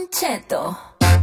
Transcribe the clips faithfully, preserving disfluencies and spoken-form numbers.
Cheto.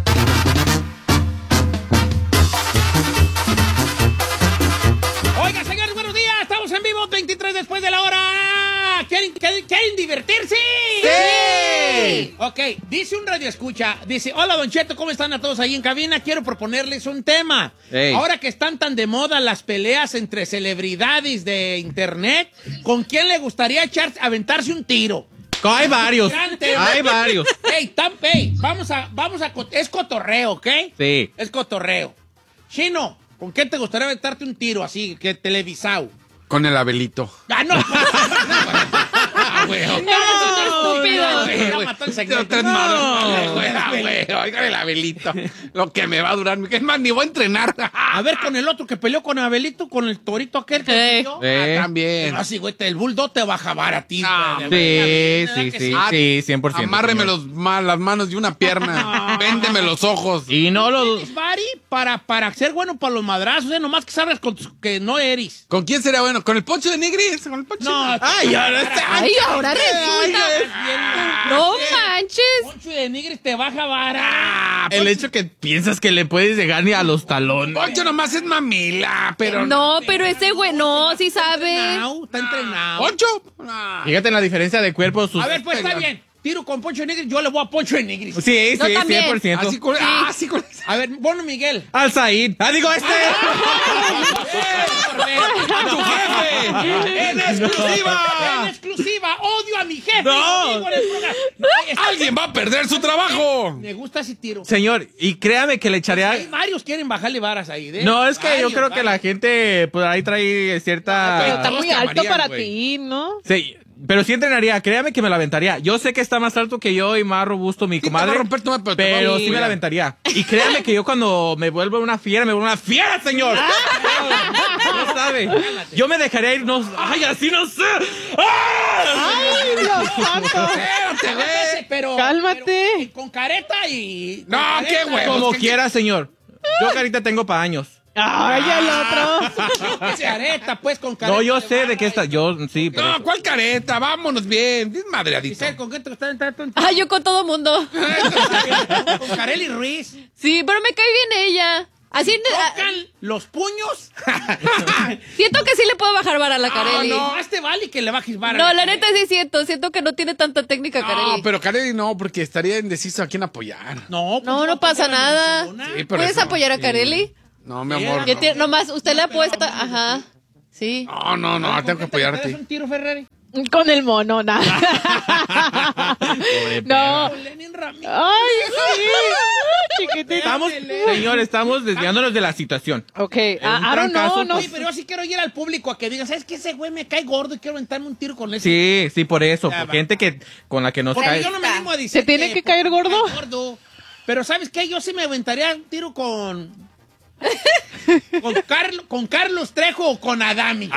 Oiga, señores, buenos días. Estamos en vivo, veintitrés después de la hora. ¿Quieren, quieren, quieren divertirse? ¡Sí! Ok, dice un radio escucha, dice, hola, Don Cheto, ¿cómo están a todos ahí en cabina? Quiero proponerles un tema. Ey. Ahora que están tan de moda las peleas entre celebridades de internet, ¿con quién le gustaría echar, aventarse un tiro? Hay varios. Gran tema. Hay varios. Ey, tan, ey, vamos a, vamos a, es cotorreo, ¿ok? Sí. Es cotorreo. Chino, ¿con quién te gustaría aventarte un tiro así, que televisado? Con el Abelito. ¡Ah, no! ¡Ah, güey! ¡No! estúpido! Mató el segmento. Tres No, manos. güey, güey. Oigan el Abelito. Lo que me va a durar. Es más, ni voy a entrenar. A ver, con el otro que peleó con Abelito, con el torito aquel que Eh. peleó. Eh. Ah, también. Así, güey, el bulldog te va a jabar a ti. Ah, güey, Sí, ¿verdad sí, que sí, Ah, sí, cien por ciento. Amárreme señor. los, ma- las manos y una pierna. Véndeme los ojos. Y no lo... ¿Tienes, Bari, para, para ser bueno para los madrazos, eh? Nomás que sabes con tus- que no eres. ¿Con quién sería bueno? ¿Con el Poncho de Nigris? ¿Con el Poncho? No, Ay, ahora está. Ay, ahora resulta. No manches. Poncho de Nigris te va a jabar. Ah, El hecho que piensas que le puedes llegar ni a los talones. Poncho nomás es mamila, pero. No, pero ese güey no, sí sabe. entrenado, está entrenado. ¿Poncho? Ah. Fíjate en la diferencia de cuerpo. Sus... A ver, pues está bien. Tiro con Poncho de Nigris, yo le voy a Poncho de Nigris. Sí, sí, Yo también. cien por ciento. Así con. Ah, sí con. A ver, bueno, Miguel. Al Said. Ah, digo este. ¡A tu jefe! ¡En exclusiva! En exclusiva, odio a mi jefe. No. Lo digo en el programa. Está- ¡Alguien va a perder su trabajo! Me gusta ese tiro. Señor, y créame que le Hay echaré... varios quieren bajarle varas ahí. ¿eh? No, es que yo Varios, creo que la varios. gente por ahí trae cierta... Pero está todos muy te alto amarían, para güey. ti, ¿no? Sí, pero sí entrenaría, créame que me la aventaría. Yo sé que está más alto que yo y más robusto mi Sí, te comadre. va a romper tu madre, pero te va a pero sí mover. me la aventaría. Y créame que yo cuando me vuelvo una fiera, me vuelvo una fiera, señor. No sabe. Yo me dejaría ir, no... ¡Ay, así no sé! ¡Ay! Dios santo. Espérate, güey, pero. Cálmate. pero con careta y. No, con qué careta. huevos. Como ¿qué- quiera, señor. Yo que ahorita tengo para años. Ay, el otro. Con careta, pues, con careta. No, yo le sé va de qué a- está. Yo, sí, pero... No, ¿cuál careta? Vámonos bien. Bien madreadito. Giselle, ¿con qué te está entrando? Ay, yo con todo mundo. Con Kareli Ruiz. Sí, pero me cae bien ella. Así, ah, Tocan los puños. siento que sí le puedo bajar vara a la Kareli. No, más te vale que le bajes vara. No, la neta sí siento. Siento que no tiene tanta técnica, No, Kareli. pero Kareli no, porque estaría indeciso a quién apoyar. No, pues No, no pasa apoyar a nada. ninguna. Sí, pero ¿Puedes eso- apoyar a sí. Kareli? No, mi Sí, amor. Que No, tiene- nomás, usted le apuesta. Ajá. Sí. no, no, no, ¿Con tengo qué que te apoyarte. pegas un tiro, Ferrari? Con el mono, nada. No. Con Lenin Ramírez. Ay, sí. Chiquitito. Estamos, señor, estamos desviándonos de la situación. Ok, un I, I don't trancazo, know, no. Oye, pero yo sí quiero ir al público a que digan, ¿sabes qué? Ese güey me cae gordo y quiero aventarme un tiro con ese. Sí, sí, por eso. Ya Por va. gente que con la que nos Porque cae. yo no me animo a decir ¿Se tiene que caer me gordo? cae gordo. Pero ¿sabes qué? Yo sí me aventaría un tiro con... con, Carlos, con Carlos Trejo o con Adami.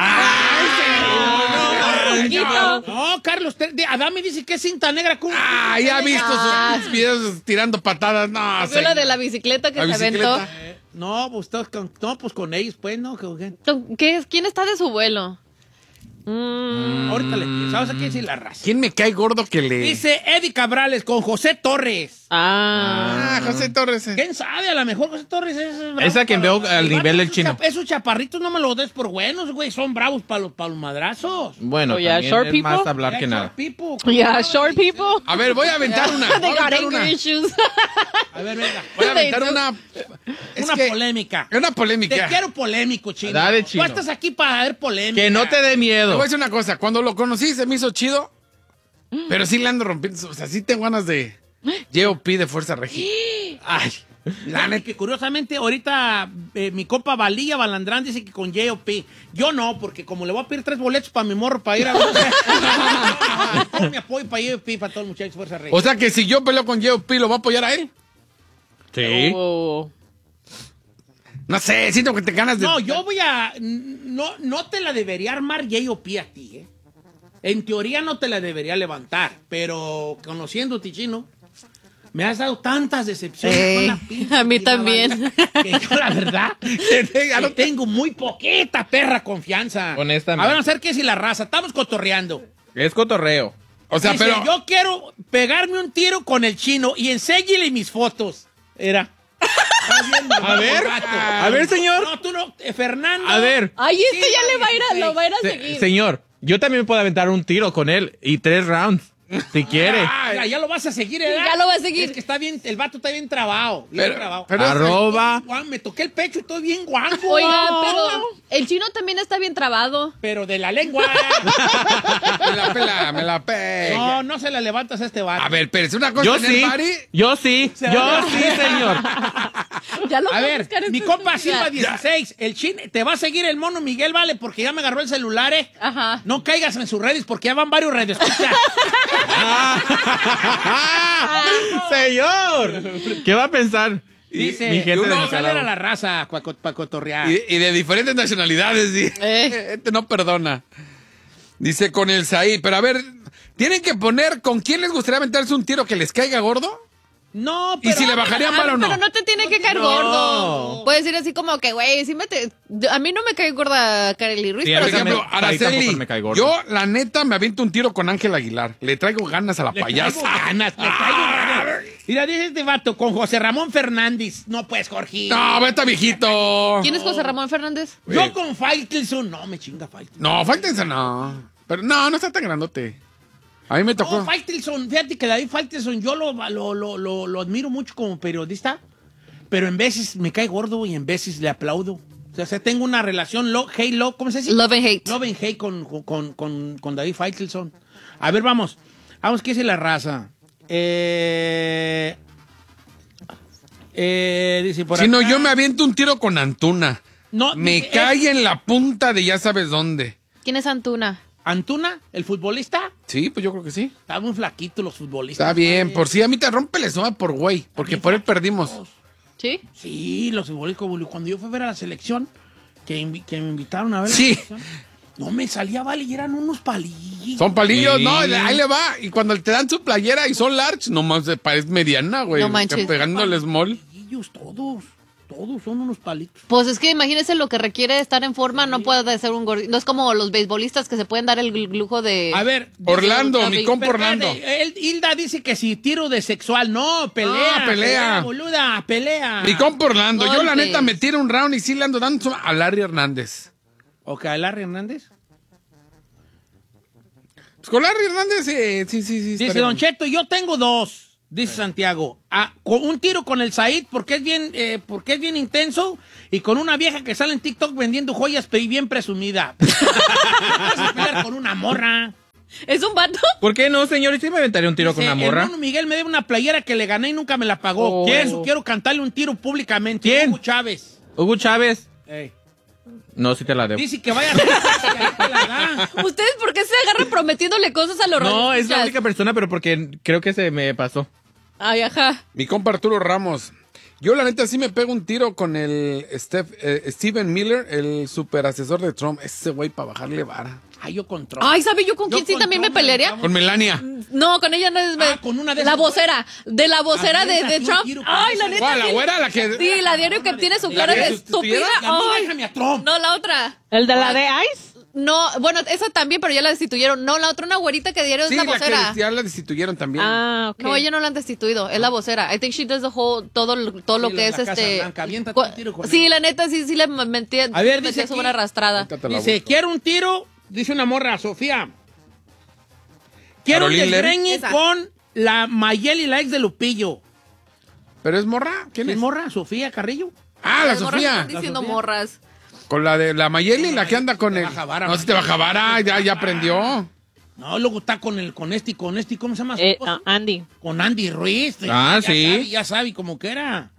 Ay, no, no, Carlos Trejo. Adami dice que es cinta negra. ¿Cómo? Ah, ya he visto Ah. sus videos tirando patadas. No, Vio la señor. de la bicicleta que La se bicicleta. aventó. Eh, no, pues, todos con, no, pues con ellos, pues, ¿no? Que- ¿Qué es? ¿Quién está de su vuelo? Mm. Ahorita le ¿sabes a qué decir la raza? ¿Quién me cae gordo que le...? Dice Eddie Cabrales con José Torres. Ah. Ah, José Torres. eh. ¿Quién sabe? A lo mejor José Torres es... bravo Esa que para veo los- al Igual nivel del esos chino. chap- Esos chaparritos no me los des por buenos, güey. Son bravos para los, para los madrazos. Bueno, Oh, yeah, también short es people. más hablar que Yeah, nada. short people. Yeah, short people. A ver, voy a aventar una. Voy They a got aventar anger una. issues. A ver, venga. Voy a They aventar do. una... Es Una que- polémica. Una Te polémica. quiero polémico, chino. Dale, chino. Tú estás aquí para ver polémica. Que no te dé Te miedo. voy a decir una cosa. Cuando lo conocí se me hizo chido, pero sí le ando rompiendo. O sea, sí tengo ganas de... J O P de Fuerza Regia. Ay. La neta, que curiosamente, ahorita eh, mi compa Valilla Balandrán dice que con J O P. Yo no, porque como le voy a pedir tres boletos para mi morro para ir a... Todo mi apoyo para J O P, para todos los muchachos de Fuerza Regia. O sea que si yo peleo con J O P, ¿lo va a apoyar a él? Sí. Oh. No sé, siento que te ganas de... No, yo voy a... No, no te la debería armar J O P a ti, ¿eh? En teoría no te la debería levantar, pero conociéndote, chino, me has dado tantas decepciones Sí, con la pinche a mí Liga también. Valía, que yo la verdad que te- que tengo muy poquita perra confianza. Honestamente. A ver, vamos a ver qué es si la raza. Estamos cotorreando. Es cotorreo. O sea, Dice, pero... yo quiero pegarme un tiro con el chino y enséñele mis fotos. Era. A ver, a ver, señor. No, tú no, eh, Fernando. A ver. Ay, esto Sí, ya le va a ir a, lo va a ir a Se- seguir. señor, yo también me puedo aventar un tiro con él y tres rounds, si quiere. Ah, ya, ya lo vas a seguir, ¿eh? Ya lo va a seguir. Es que está bien, el vato está bien trabado. Bien Pero- trabado. pero- Arroba. Guau, me toqué el pecho y estoy bien guango. Oiga, pero el chino también está bien trabado. Pero de la lengua. Me la pela, me la pela. No, no se la levantas a este vato. A ver, pero es una cosa Yo en sí, el party. yo sí, yo sí, señor. Ya lo A va ver, buscar en mi su compa estúpida. Silva dieciséis, el chin, te va a seguir el mono Miguel, vale, porque ya me agarró el celular, ¿eh? Ajá. No caigas en sus redes porque ya van varios redes. Escucha. Señor, ¿qué va a pensar? Dice, Mi gente de no, Nicaragua. sale a la raza para cotorrear. Y, y de diferentes nacionalidades, sí. Eh. Este no perdona. Dice con el Saí. Pero a ver, ¿tienen que poner con quién les gustaría aventarse un tiro que les caiga gordo? No, ¿Y pero... si le bajarían Ah, mal o no? Pero no te tiene que caer No. gordo. Puedes decir así como que, güey, sí me te... A mí no me cae gorda Kareli Ruiz, Sí, a pero Por mí sí también. ejemplo, Ahí tampoco Araceli, me cae gordo. yo la neta me aviento un tiro con Ángel Aguilar. Le traigo ganas a la Le payasa. traigo ganas, le traigo ganas. Mira, dice este vato, con José Ramón Fernández. No, pues, Jorge. No, vete viejito. ¿Quién es José Ramón Fernández? Yo con Faitelson. No, me chinga Faitelson. No, fáltense, no. Pero no, no está tan grandote. A mí me tocó. No, Faitelson, fíjate que David Faitelson, yo lo, lo, lo, lo, lo admiro mucho como periodista, pero en veces me cae gordo y en veces le aplaudo. O sea, o sea, tengo una relación lo, hate, love, ¿cómo se dice? Love and hate. Love and hate con, con, con, con David Faitelson. A ver, vamos. Vamos, ¿qué dice la raza? Eh, eh, dice por Si no, acá. yo me aviento un tiro con Antuna. No, Me dice, cae es en la punta de ya sabes dónde. ¿Quién es Antuna? Antuna, el futbolista. Sí, pues yo creo que sí. Está muy flaquito los futbolistas. Está bien, güey. por si a mí te rompe el estómago por güey, porque por él perdimos. ¿Sí? Sí, los futbolistas. Cuando yo fui a ver a la selección, que, invi- que me invitaron a ver Sí. la selección, no me salía, vale, y eran unos palillos. Son palillos, Sí. no, ahí le va. Y cuando te dan su playera y son large, nomás se parece mediana, güey. No manches. Que pegando el small. Palillos, todos. Todos son unos palitos. Pues es que imagínese lo que requiere estar en forma, no puede ser un gordito. No es como los beisbolistas que se pueden dar el lujo de... A ver. Orlando, dice- mi compa pero Orlando. espérate, él- Hilda dice que si tiro de sexual. No, pelea. Ah, pelea. boluda, pelea. Mi compa Orlando, yo la Golpes. neta me tiro un round y sí le ando dando a Larry Hernández. Ok, Larry Hernández. Pues con Larry Hernández, sí, sí, sí. sí Dice estaría Don bueno. Cheto, yo tengo dos. Dice Santiago, ah, con un tiro con el Said porque es bien, eh, porque es bien intenso y con una vieja que sale en TikTok vendiendo joyas pero bien presumida. Vas a pelear con una morra. ¿Es un vato? ¿Por qué no, señor? ¿Y si me aventaría un tiro con Dice, una morra? El mono Miguel me debe una playera que le gané y nunca me la pagó. Oh. ¿Quién? Eso quiero cantarle un tiro públicamente. ¿Quién? Hugo Chávez. Hugo Chávez. Ey. No, sí te la debo. Dice que vaya a hacer y ahí te la da. ¿Ustedes por qué se agarran prometiéndole cosas a los No, es la radioescuchas? única persona, pero porque creo que se me pasó. Ay, ajá. Mi compa Arturo Ramos. Yo la neta sí me pego un tiro con el Steph- eh, Steven Miller, el super asesor de Trump. Ese güey para bajarle vara. Ay, yo controlo. Ay, ¿sabe yo con Yo quién sí con también me Trump, pelearía? vamos. Con Melania. No, con ella no es... Ah, con una de La esas- vocera. De la vocera A de, ver, de tú Trump. quiero con Ay, esa. la neta. ¿Cuál, la sí. güera? La que... Sí, la diario que tiene su ¿La cara que de sustituyera? estúpida. La mía, Ay. déjame a Trump. No, la otra. ¿El de la de Ice? No, bueno, esa también, pero ya la destituyeron. No, la otra, una güerita que diario es Sí, la la vocera. que ya la destituyeron también. Ah, ok. No, ella no la han destituido, es la vocera. I think she does the whole, todo, lo- todo lo Sí, que la- es la Casa este. Blanca. Aviéntate cu- un tiro con sí, ella. la neta, sí, sí le metí, A ver, metí dice su aquí- buena arrastrada. Ahorita te la Dice, busco. quiero un tiro, dice una morra, Sofía. Quiero un Caroline Leary. desgreñe Esa. con la Mayeli, la ex de Lupillo. ¿Pero es morra? ¿Quién ¿Quién es? es morra? Sofía Carrillo. Ah, la Las morras Sofía. están diciendo La Sofía. morras. Con la de la Mayeli, la que anda con Te el... baja vara, No, si te baja vara, ya, ya aprendió. No, luego está con el, con este y con este, ¿cómo se llama? su Eh, esposo? ah, Andy. Con Andy Ruiz. Ah, ya sí. Sabe, ya sabe cómo que era.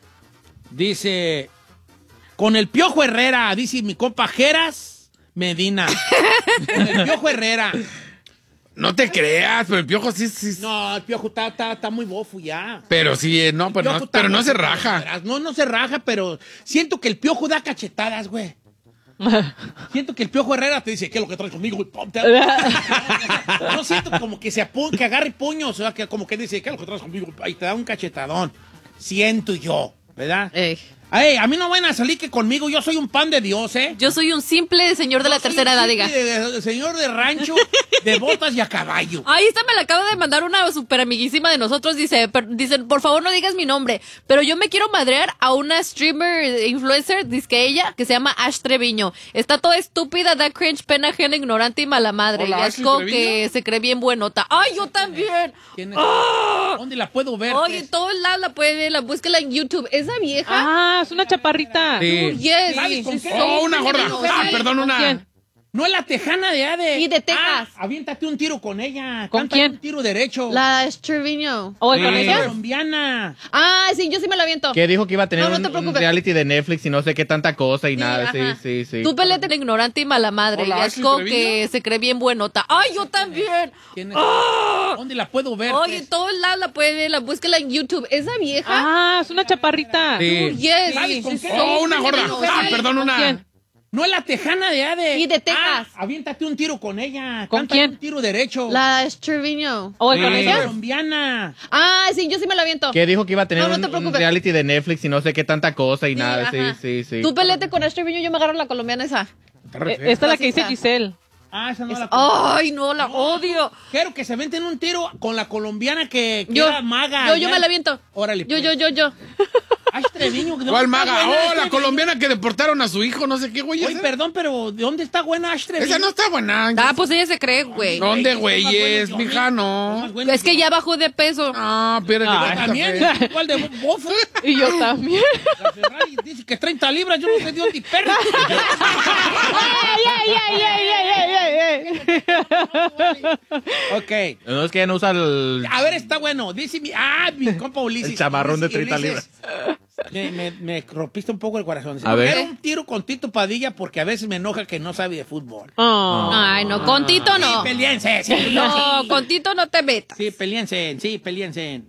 Dice, con el Piojo Herrera, dice mi compa Jeras Medina. Con el Piojo Herrera. No te creas, pero el piojo sí, sí. No, el Piojo está, está, está muy bofo ya. Pero sí, eh, no, pero Piojo no, está pero no bofo, se raja. verás. No, no se raja, pero siento que el Piojo da cachetadas, güey. Siento que el Piojo Herrera te dice, ¿qué es lo que traes conmigo? Y pum, te- No siento como que se apu- que agarre puños, o sea, que como que dice, ¿qué es lo que traes conmigo? Ahí te da un cachetadón. Siento yo, ¿verdad? Ey. Ay, a mí no van a salir que conmigo, yo soy un pan de Dios, ¿eh? Yo soy un simple señor de la Yo soy tercera un edad, diga. simple de- de- señor de rancho, de botas y a caballo. Ahí está, me la acaba de mandar una super amiguísima de nosotros. Dice, per- dicen, por favor no digas mi nombre, pero yo me quiero madrear a una streamer influencer, dice que ella, que se llama Ash Treviño. Está toda estúpida, da cringe, pena ajena, ignorante y mala madre. Hola, y es Ashley como Treviño. que se cree bien buenota. ¡Ay, yo también! ¿Quién es? ¿Dónde la puedo ver? Oye, en pues? todos lados la puede ver, la búsquela en YouTube. ¿Esa vieja? Ah, es una chaparrita. Sí. Yes. ¿Sabes con qué? Oh, una gorda. No, Ah, sí. perdón, ¿Con una. quién? No es la tejana de Ade. Sí, de Texas. Ah, aviéntate un tiro con ella. ¿Con Cántale quién? Un tiro derecho. La Ash Treviño. ¿O el Sí. con Es ella? colombiana. Ah, sí, yo sí me la aviento. Que dijo que iba a tener No, no te un- un, preocupes. reality de Netflix y no sé qué tanta cosa y Sí, nada. ajá. Sí, sí, sí. Tú peleate la ignorante y mala madre. Hola, y es Ashley como Treviño. que se cree bien buenota. ¡Ay, yo también! ¿Quién es? ¿Dónde la puedo ver? Oye, pues? en todos lados la puede ver, la búsquela en YouTube. ¿Esa vieja? Ah, es una chaparrita. Sí. Yes. ¿Sabes con qué? Oh, una gorda. No, Ah, sí. perdón, ¿Con una. quién? No es la tejana de Ade. Sí, de Texas. Ah, aviéntate un tiro con ella. ¿Con Cántale quién? Un tiro derecho. La Ash Treviño. ¿O el con Sí. Es ella? colombiana. Ah, sí, yo sí me la aviento. Que dijo que iba a tener No, no un, te un preocupes. reality de Netflix y no sé qué tanta cosa y Sí, nada. Sí, ajá. sí, sí. Tú peleate con Ash Treviño, yo me agarro la colombiana esa. Está re Eh, fea. Esta es la que dice Clasista. Giselle. Ah, esa no la Ay, no, la odio. Quiero que se venten un tiro con la colombiana que, que Yo, era maga. yo, yo allá. me la aviento. Órale, Yo, pues. yo, yo, yo. Ay, Treviño. ¿de ¿Cuál dónde está maga? buena Oh, Ash la Treviño? colombiana que deportaron a su hijo, no sé qué, güey. Oye, esa. perdón, pero ¿de dónde está buena Ash Treviño? Esa no está buena. Ah, pues ella se cree, güey. ¿Dónde, Güey, güeyes, son más buenos mija? yo, No. son más buenos Es que yo. ya bajó de peso. Ah, pero Yo también, igual de bofo. Y yo también. La Ferrari dice que treinta libras, yo no sé de dónde perra. ¡Ay, ay, ay, ay, ay, ay, ay! Ok. No es que ella no usa el. A ver, está bueno. Dice mi. Ah, mi compa Ulises. El chamarrón de Ulises, treinta Ulises, Me, me, me rompiste un poco el corazón. A ver. Era un tiro con Tito Padilla porque a veces me enoja que no sabe de fútbol. Oh. Ay, no, con Tito Sí, no. peleense. Sí, No, con Tito no te metas. Sí, peleense. Sí, peleense.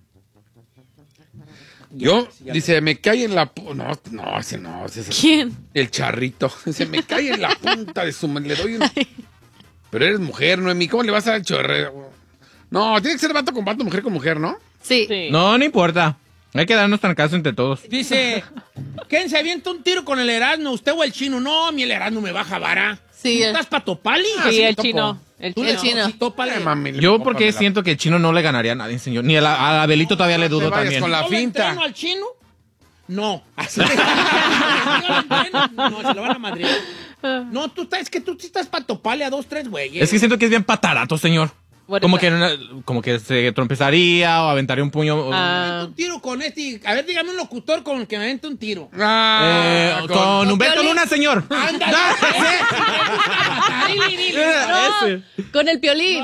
Yo, dice, me cae en la... pu- No, no, ese no, ese es ¿Quién? el charrito. Dice, me cae en la punta de su... man- Le doy un... Pero eres mujer, Noemí, ¿cómo le vas a dar chorreo? No, tiene que ser vato con vato, mujer con mujer, ¿no? Sí. Sí. No, no importa. Hay que darnos trancazo entre todos. Dice, ¿quién se avienta un tiro con el Erasmo? ¿Usted o el chino? No, a mí el Erasmo me baja vara. Sí, ¿Tú el- ¿Estás pa' topali? Sí, sí, el topo. chino. El Tú chino. le- chino. sí, tópale. Ay, mami, Yo le- porque pópamela. siento que el chino no le ganaría a nadie, señor. Ni a, la- a Abelito todavía le te dudo vayas también. con la ¿Yo le finta. entreno al chino? No. Así de- Yo le entreno. No, se lo van a madrear. No, tú estás, es que tú sí estás pa' topale a dos, tres güeyes. Es que siento que es bien patarato, señor. What Como is que, no- como que se trompezaría o aventaría un puño. Ah. Un tiro con este. A ver, dígame un locutor con el que me avente un tiro. Ah, Eh, con Humberto Piolín. Luna, señor. Ándale. No, con el piolín.